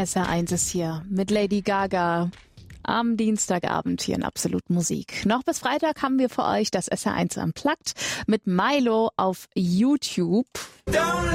SR1 ist hier mit Lady Gaga am Dienstagabend hier in Absolut Musik. Noch bis Freitag haben wir für euch das SR1 Unplugged mit Milo auf YouTube.